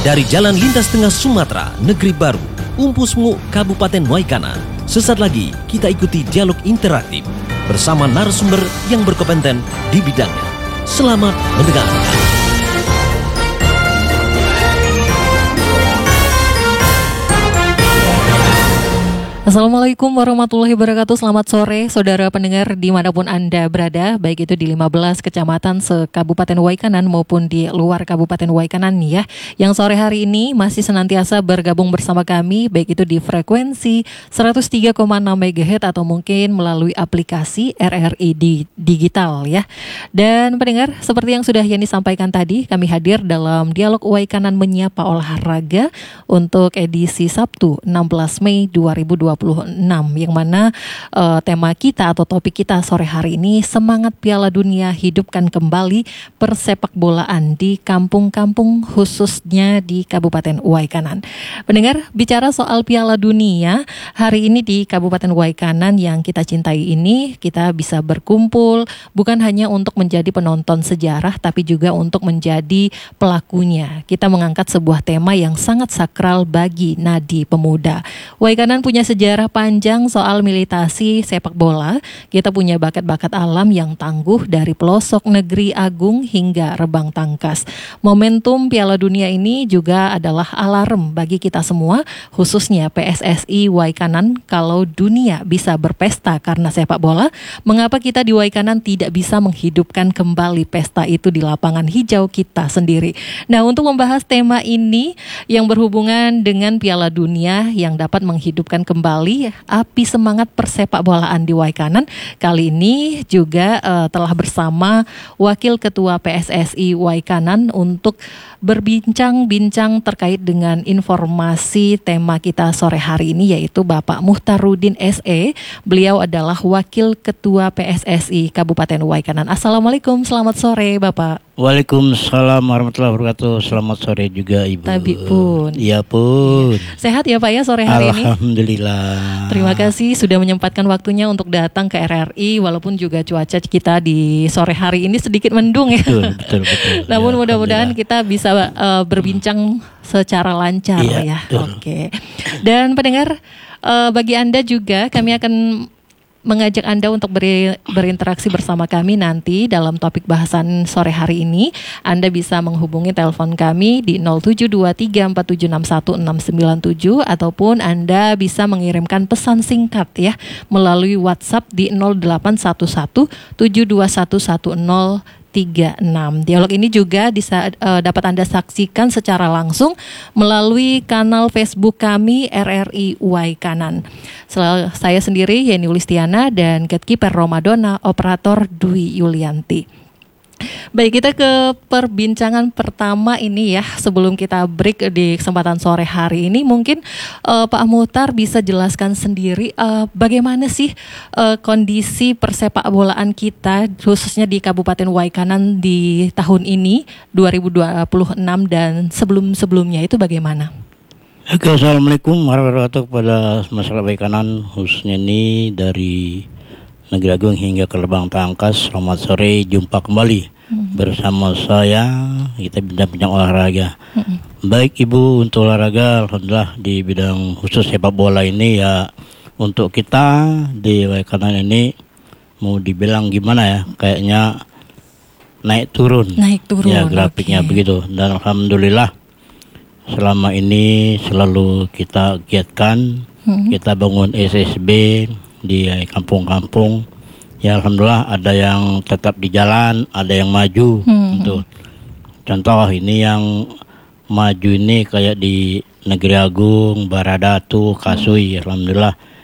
Dari Jalan Lintas Tengah Sumatera, Negeri Baru, Umpusmu, Kabupaten Waikanan. Sesaat lagi kita ikuti dialog interaktif bersama narasumber yang berkompeten di bidangnya. Selamat mendengarkan. Assalamualaikum warahmatullahi wabarakatuh. Selamat sore saudara pendengar dimanapun Anda berada, baik itu di 15 kecamatan se-Kabupaten Waikanan maupun di luar Kabupaten Waikanan ya, yang sore hari ini masih senantiasa bergabung bersama kami, baik itu di frekuensi 103,6 MHz atau mungkin melalui aplikasi RRI Digital ya. Dan pendengar, seperti yang sudah Yani sampaikan tadi, kami hadir dalam Dialog Waikanan Menyapa Olahraga untuk edisi Sabtu 16 Mei 2026, yang mana tema kita atau topik kita sore hari ini, semangat Piala Dunia, hidupkan kembali persepak bolaan di kampung-kampung khususnya di Kabupaten Waikanan. Pendengar, bicara soal Piala Dunia, hari ini di Kabupaten Waikanan yang kita cintai ini, kita bisa berkumpul bukan hanya untuk menjadi penonton sejarah, tapi juga untuk menjadi pelakunya. Kita mengangkat sebuah tema yang sangat sakral bagi nadi pemuda. Waikanan punya sejarah panjang soal militasi sepak bola. Kita punya bakat-bakat alam yang tangguh dari pelosok negeri agung hingga Rebang Tangkas. Momentum Piala Dunia ini juga adalah alarm bagi kita semua, khususnya PSSI Waikanan. Kalau dunia bisa berpesta karena sepak bola, mengapa kita di Waikanan tidak bisa menghidupkan kembali pesta itu di lapangan hijau kita sendiri? Nah, untuk membahas tema ini yang berhubungan dengan Piala Dunia yang dapat menghidupkan kembali api semangat persepak bolaan di Waikanan, kali ini juga telah bersama Wakil Ketua PSSI Waikanan untuk berbincang-bincang terkait dengan informasi tema kita sore hari ini, yaitu Bapak Muhtarudin SE. Beliau adalah Wakil Ketua PSSI Kabupaten Waikanan. Assalamualaikum, selamat sore Bapak. Waalaikumsalam warahmatullahi wabarakatuh. Selamat sore juga Ibu. Tabi pun. Iya pun. Sehat ya Pak ya sore hari ini? Alhamdulillah. Terima kasih sudah menyempatkan waktunya untuk datang ke RRI, walaupun juga cuaca kita di sore hari ini sedikit mendung ya. Betul. Namun Ya, mudah-mudahan kita bisa berbincang secara lancar ya. Oke. Dan pendengar, bagi Anda juga kami akan mengajak Anda untuk berinteraksi bersama kami nanti dalam topik bahasan sore hari ini. Anda bisa menghubungi telepon kami di 0723476167 ataupun Anda bisa mengirimkan pesan singkat ya melalui WhatsApp di 081172111036. Dialog ini juga dapat Anda saksikan secara langsung melalui kanal Facebook kami RRI Waikanan. Saya sendiri Yani Ulistiana dan Gatekeeper Romadona, operator Dwi Yulianti. Baik, kita ke perbincangan pertama ini ya. Sebelum kita break di kesempatan sore hari ini, mungkin Pak Muhtar bisa jelaskan sendiri bagaimana sih kondisi persepak bolaan kita khususnya di Kabupaten Waikanan di tahun ini 2026 dan sebelum-sebelumnya itu bagaimana? Oke, Assalamualaikum warahmatullahi wabarakatuh kepada masyarakat Waikanan, khususnya ini dari Negeri Agung hingga ke Rebang Tangkas. Selamat sore, jumpa kembali bersama saya, kita bincang olahraga. Baik Ibu, untuk olahraga alhamdulillah di bidang khusus sepak bola ini ya, untuk kita di Waikanan ini mau dibilang gimana ya, kayaknya naik turun ya grafiknya begitu. Dan alhamdulillah selama ini selalu kita giatkan, kita bangun SSB di kampung-kampung. Ya alhamdulillah ada yang tetap di jalan, ada yang maju. Untuk contoh ini yang maju ini kayak di Negeri Agung, Baradatu, Kasui, alhamdulillah